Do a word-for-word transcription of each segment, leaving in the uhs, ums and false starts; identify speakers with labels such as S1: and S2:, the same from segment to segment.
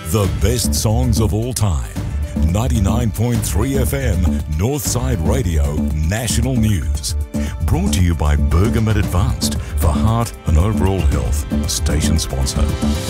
S1: The best songs of all time. ninety-nine point three F M, Northside Radio, National News. Brought to you by Bergamet Advanced for heart and overall health. Station sponsor.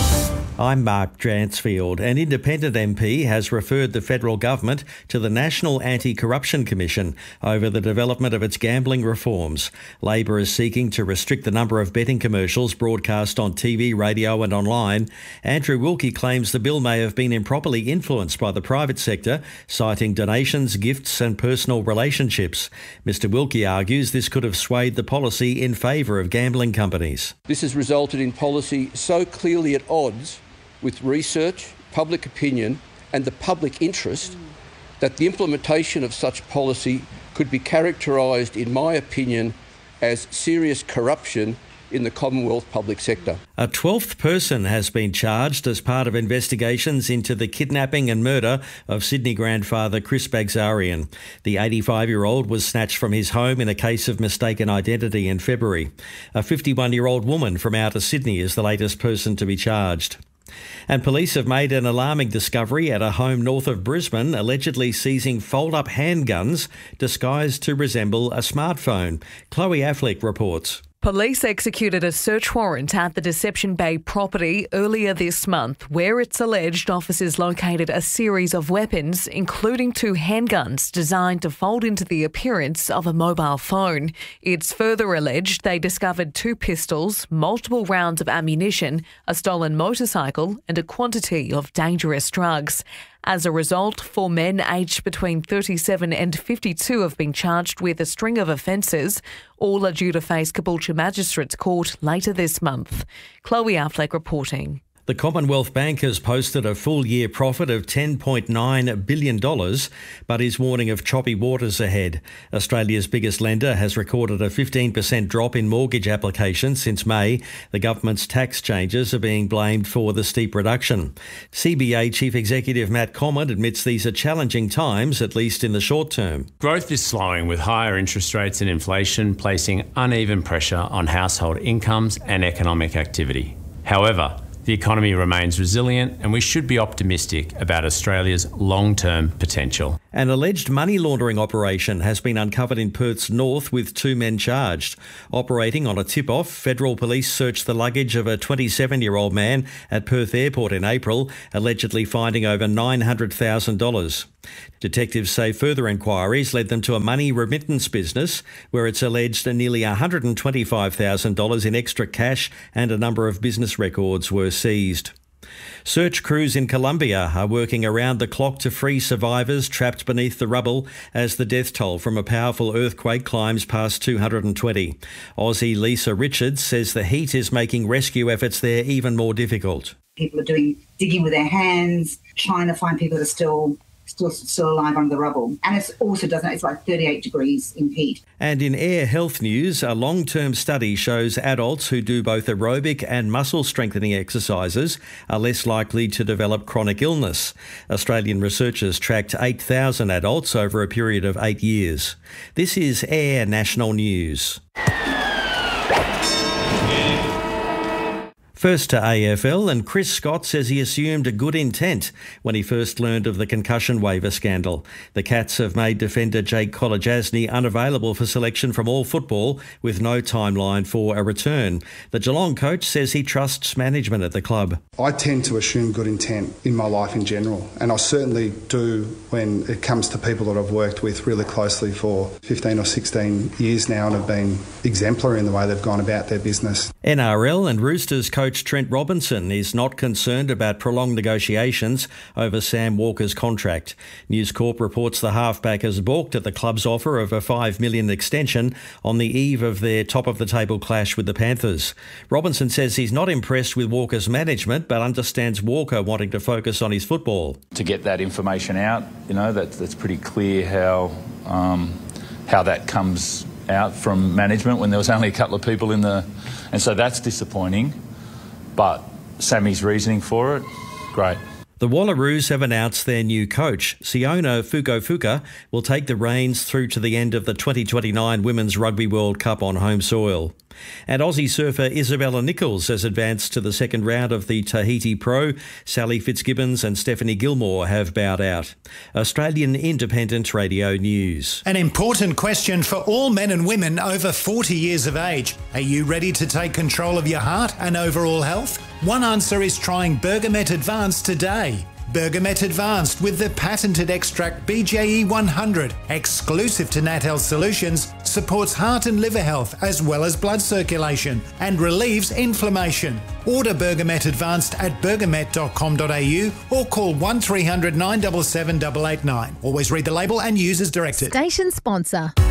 S2: I'm Mark Dransfield. An independent M P has referred the federal government to the National Anti-Corruption Commission over the development of its gambling reforms. Labor is seeking to restrict the number of betting commercials broadcast on T V, radio and online. Andrew Wilkie claims the bill may have been improperly influenced by the private sector, citing donations, gifts and personal relationships. Mister Wilkie argues this could have swayed the policy in favour of gambling companies.
S3: This has resulted in policy so clearly at odds with research, public opinion and the public interest that the implementation of such policy could be characterised, in my opinion, as serious corruption in the Commonwealth public sector.
S2: A twelfth person has been charged as part of investigations into the kidnapping and murder of Sydney grandfather Chris Bagzarian. The eighty-five-year-old was snatched from his home in a case of mistaken identity in February. A fifty-one-year-old woman from outer Sydney is the latest person to be charged. And police have made an alarming discovery at a home north of Brisbane, allegedly seizing fold-up handguns disguised to resemble a smartphone. Chloe Affleck reports.
S4: Police executed a search warrant at the Deception Bay property earlier this month, where it's alleged officers located a series of weapons, including two handguns designed to fold into the appearance of a mobile phone. It's further alleged they discovered two pistols, multiple rounds of ammunition, a stolen motorcycle and a quantity of dangerous drugs. As a result, four men aged between thirty-seven and fifty-two have been charged with a string of offences. All are due to face Caboolture Magistrates Court later this month. Chloe Affleck reporting.
S2: The Commonwealth Bank has posted a full-year profit of ten point nine billion dollars, but is warning of choppy waters ahead. Australia's biggest lender has recorded a fifteen percent drop in mortgage applications since May. The government's tax changes are being blamed for the steep reduction. C B A Chief Executive Matt Comyn admits these are challenging times, at least in the short term.
S5: Growth is slowing, with higher interest rates and inflation placing uneven pressure on household incomes and economic activity. However, the economy remains resilient and we should be optimistic about Australia's long-term potential.
S2: An alleged money laundering operation has been uncovered in Perth's north with two men charged. Operating on a tip-off, federal police searched the luggage of a twenty-seven-year-old man at Perth Airport in April, allegedly finding over nine hundred thousand dollars. Detectives say further inquiries led them to a money remittance business where it's alleged nearly one hundred twenty-five thousand dollars in extra cash and a number of business records were seized. Search crews in Colombia are working around the clock to free survivors trapped beneath the rubble as the death toll from a powerful earthquake climbs past two hundred twenty. Aussie Lisa Richards says the heat is making rescue efforts there even more difficult.
S6: People are doing digging with their hands, trying to find people that are still Still, still alive under the rubble. And it also doesn't, it's like thirty-eight degrees in heat.
S2: And in air health news, a long-term study shows adults who do both aerobic and muscle strengthening exercises are less likely to develop chronic illness. Australian researchers tracked eight thousand adults over a period of eight years. This is Air National News. First to A F L, and Chris Scott says he assumed a good intent when he first learned of the concussion waiver scandal. The Cats have made defender Jake Kolodjasny unavailable for selection from all football with no timeline for a return. The Geelong coach says he trusts management at the club.
S7: I tend to assume good intent in my life in general, and I certainly do when it comes to people that I've worked with really closely for fifteen or sixteen years now and have been exemplary in the way they've gone about their business.
S2: N R L and Roosters coach Trent Robinson is not concerned about prolonged negotiations over Sam Walker's contract. News Corp reports the halfback has balked at the club's offer of a five million dollars extension on the eve of their top-of-the-table clash with the Panthers. Robinson says he's not impressed with Walker's management but understands Walker wanting to focus on his football.
S8: To get that information out, you know, that, that's pretty clear how um, how that comes out from management when there was only a couple of people in the... And so that's disappointing. But Sammy's reasoning for it, great.
S2: The Wallaroos have announced their new coach. Siona Fukufuka will take the reins through to the end of the twenty twenty-nine Women's Rugby World Cup on home soil. And Aussie surfer Isabella Nichols has advanced to the second round of the Tahiti Pro. Sally Fitzgibbons and Stephanie Gilmore have bowed out. Australian Independent Radio News.
S9: An important question for all men and women over forty years of age. Are you ready to take control of your heart and overall health? One answer is trying Bergamet Advanced today. Bergamet Advanced with the patented extract B J E one hundred, exclusive to Nat Health Solutions, supports heart and liver health as well as blood circulation and relieves inflammation. Order Bergamet Advanced at bergamet dot com dot a u or call one three hundred nine seven seven eight eight nine. Always read the label and use as directed.
S10: Station sponsor.